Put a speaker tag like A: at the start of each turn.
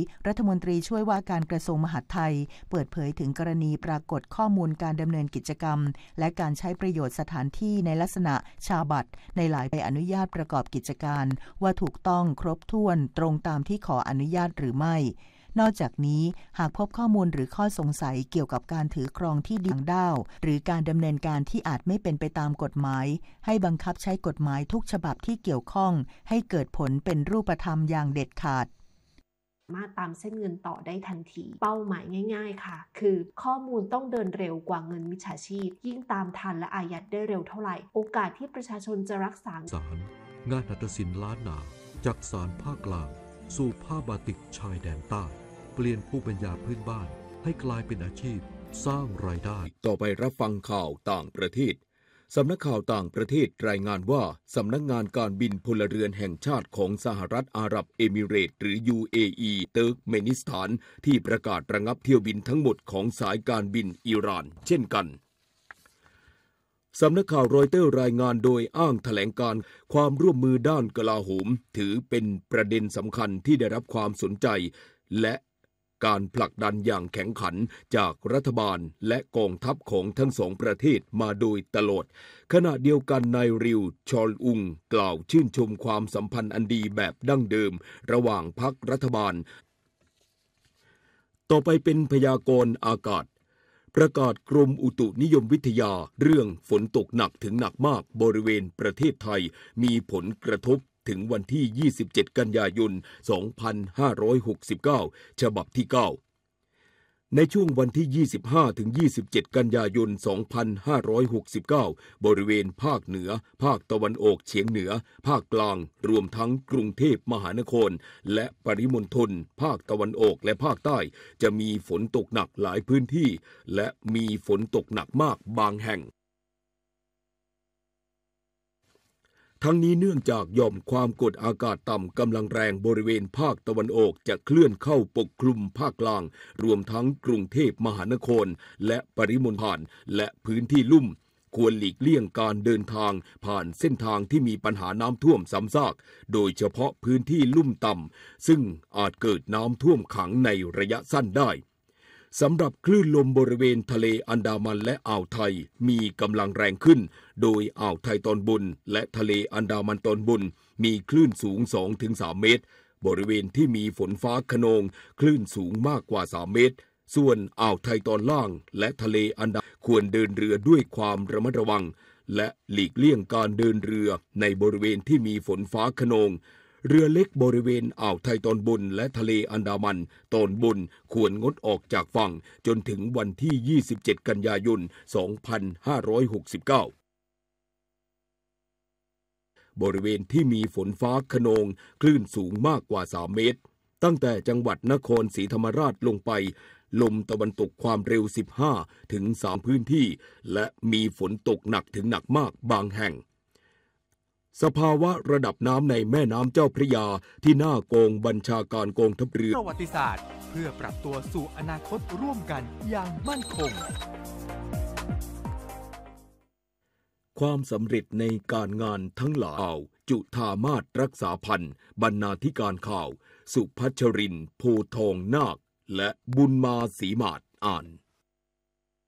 A: รัฐมนตรีช่วยว่าการกระทรวงมหาดไทยเปิดเผยถึงกรณีปรากฏข้อมูลการดำเนินกิจกรรมและการใช้ประโยชน์สถานที่ในลักษณะชาบัตรในหลายใบอนุญาตประกอบกิจการว่าถูกต้องครบถ้วนตรงตามที่ขออนุญาตหรือไม่นอกจากนี้หากพบข้อมูลหรือข้อสงสัยเกี่ยวกับการถือครองที่ดินด้าวหรือการดำเนินการที่อาจไม่เป็นไปตามกฎหมายให้บังคับใช้กฎหมายทุกฉบับที่เกี่ยวข้องให้เกิดผลเป็นรูปธรรมอย่างเด็ดขาด
B: มาตามเส้นเงินต่อได้ทันทีเป้าหมายง่ายๆค่ะคือข้อมูลต้องเดินเร็วกว่าเงินมิจฉาชีพยิ่งตามทันและอายัดได้เร็วเท่าไหร่โอกาสที่ประชาชนจะรักษา
C: ศาลงานหัตถศิลป์ล้านนาจากศาลภาคกลางสู่ผ้าบาติกชายแดนใต้เปลี่ยนภูมิปัญญาพื้นบ้านให้กลายเป็นอาชีพสร้างรายได้
D: ต่อไปรับฟังข่าวต่างประเทศสำนักข่าวต่างประเทศรายงานว่าสำนักงานการบินพลเรือนแห่งชาติของสหรัฐอาหรับเอมิเรตส์หรือ UAE เติร์กเมนิสถานที่ประกาศระงับเที่ยวบินทั้งหมดของสายการบินอิหร่านเช่นกันสำนักข่าวรอยเตอร์รายงานโดยอ้างแถลงการความร่วมมือด้านกลาโหมถือเป็นประเด็นสำคัญที่ได้รับความสนใจและการผลักดันอย่างแข็งขันจากรัฐบาลและกองทัพของทั้งสองประเทศมาโดยตลอดขณะเดียวกันนายริวชอลอุงกล่าวชื่นชมความสัมพันธ์อันดีแบบดั้งเดิมระหว่างพรรครัฐบาลต่อไปเป็นพยากรณ์อากาศประกาศกรมอุตุนิยมวิทยาเรื่องฝนตกหนักถึงหนักมากบริเวณประเทศไทยมีผลกระทบถึงวันที่ 27 กันยายน 2569 ฉบับที่ 9 ในช่วงวันที่ 25 ถึง 27 กันยายน 2569 บริเวณภาคเหนือภาคตะวันออกเฉียงเหนือภาคกลางรวมทั้งกรุงเทพมหานครและปริมณฑลภาคตะวันออกและภาคใต้จะมีฝนตกหนักหลายพื้นที่และมีฝนตกหนักมากบางแห่งทั้งนี้เนื่องจากหย่อมความกดอากาศต่ำกำลังแรงบริเวณภาคตะวันออกจะเคลื่อนเข้าปกคลุมภาคกลางรวมทั้งกรุงเทพมหานครและปริมณฑลและพื้นที่ลุ่มควรหลีกเลี่ยงการเดินทางผ่านเส้นทางที่มีปัญหาน้ำท่วมซ้ำซากโดยเฉพาะพื้นที่ลุ่มต่ำซึ่งอาจเกิดน้ำท่วมขังในระยะสั้นได้สำหรับคลื่นลมบริเวณทะเลอันดามันและอ่าวไทยมีกำลังแรงขึ้นโดยอ่าวไทยตอนบนและทะเลอันดามันตอนบนมีคลื่นสูง 2-3 เมตรบริเวณที่มีฝนฟ้าคะนองคลื่นสูงมากกว่า3เมตรส่วนอ่าวไทยตอนล่างและทะเลอันดามันควรเดินเรือด้วยความระมัดระวังและหลีกเลี่ยงการเดินเรือในบริเวณที่มีฝนฟ้าคะนองเรือเล็กบริเวณอ่าวไทยตอนบนและทะเลอันดามันตอนบนควรงดออกจากฝั่งจนถึงวันที่ 27 กันยายน 2569 บริเวณที่มีฝนฟ้าคะนองคลื่นสูงมากกว่า3เมตรตั้งแต่จังหวัดนครศรีธรรมราชลงไปลมตะวันตกความเร็ว 15-3 พื้นที่และมีฝนตกหนักถึงหนักมากบางแห่งสภาวะระดับน้ำในแม่น้ำเจ้าพระยาที่หน้ากองบัญชาการกองทัพเรือ
E: ประวัติศาสตร์เพื่อปรับตัวสู่อนาคตร่วมกันอย่างมั่นคง
D: ความสำเร็จในการงานทั้งหลายจุฑามาศรักษาพันธ์บรรณาธิการข่าวสุพัชรินทร์โพทองนาคและบุญมาศรีมาศอ่าน